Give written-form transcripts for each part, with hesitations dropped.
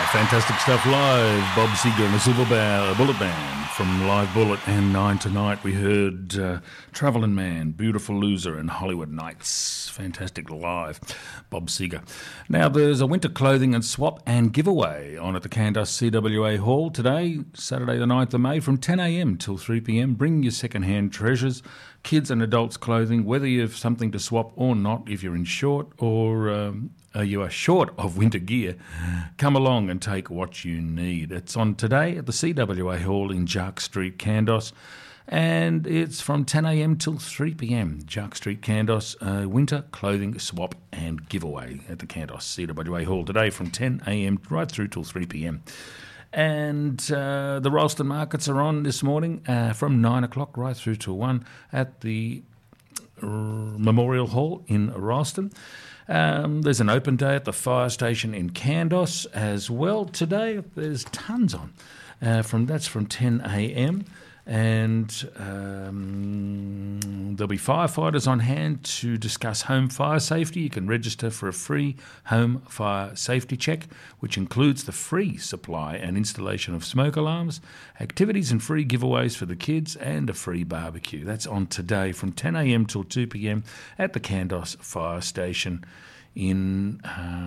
Fantastic stuff live. Bob Seger and the Silver Bullet Band from Live Bullet. And 9 tonight we heard Travelling Man, Beautiful Loser and Hollywood Nights. Fantastic live. Bob Seger. Now there's a winter clothing and swap and giveaway on at the Candos CWA Hall today, Saturday the 9th of May from 10am till 3pm. Bring your second-hand treasures, kids and adults clothing, whether you have something to swap or not, if you're in short or... you are short of winter gear, come along and take what you need. It's on today at the CWA Hall in Jark Street, Candos, and it's from 10am till 3pm. Jark Street, Candos, winter clothing swap and giveaway at the Candos CWA Hall today from 10am right through till 3pm. And the Ralston markets are on this morning from 9 o'clock right through to 1 at the Memorial Hall in Ralston. There's an open day at the fire station in Candos as well today. There's tons on. That's from 10am, and there'll be firefighters on hand to discuss home fire safety. You can register for a free home fire safety check, which includes the free supply and installation of smoke alarms, activities and free giveaways for the kids, and a free barbecue. That's on today from 10am till 2pm at the Candos Fire Station in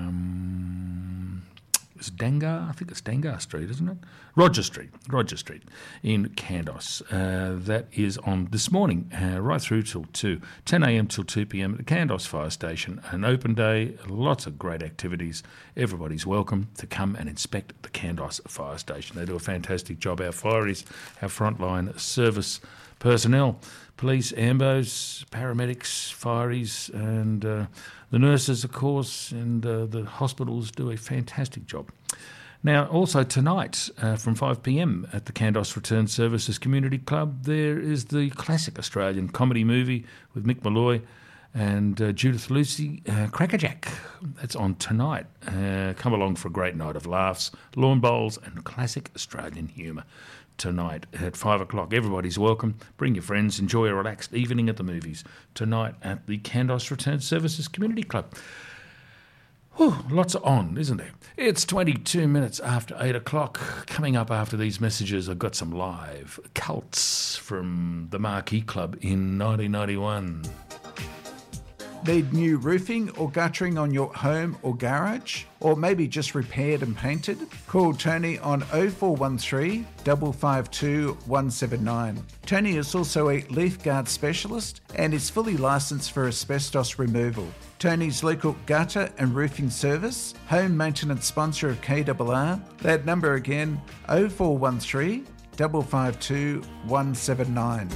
it's Dangar, I think it's Dangar Street, isn't it? Roger Street in Candos. That is on this morning, right through till 10am till 2pm at the Candos Fire Station. An open day, lots of great activities. Everybody's welcome to come and inspect the Candos Fire Station. They do a fantastic job. Our fireys, our frontline service personnel, police, ambos, paramedics, fireys, and the nurses, of course, and the hospitals do a fantastic job. Now, also tonight from 5pm at the Candos Return Services Community Club, there is the classic Australian comedy movie with Mick Malloy and Judith Lucy, Crackerjack. That's on tonight. Come along for a great night of laughs, lawn bowls and classic Australian humour. Tonight at 5 o'clock. Everybody's welcome. Bring your friends. Enjoy a relaxed evening at the movies. Tonight at the Candos Return Services Community Club. Whew, lots on, isn't there? It's 22 minutes after 8 o'clock. Coming up after these messages, I've got some live cults from the Marquee Club in 1991. Need new roofing or guttering on your home or garage? Or maybe just repaired and painted? Call Tony on 0413 552 179. Tony is also a leaf guard specialist and is fully licensed for asbestos removal. Tony's local gutter and roofing service, home maintenance sponsor of KRR. That number again, 0413 552 179.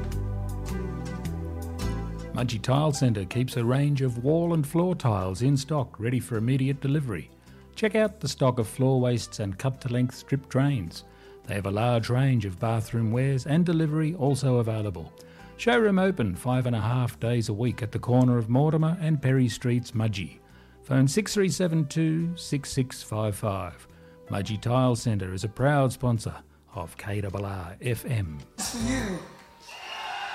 Mudgee Tile Centre keeps a range of wall and floor tiles in stock, ready for immediate delivery. Check out the stock of floor wastes and cut-to-length strip drains. They have a large range of bathroom wares and delivery also available. Showroom open 5.5 days a week at the corner of Mortimer and Perry Streets, Mudgee. Phone 6372 6655. Mudgee Tile Centre is a proud sponsor of KRR FM. It's for you.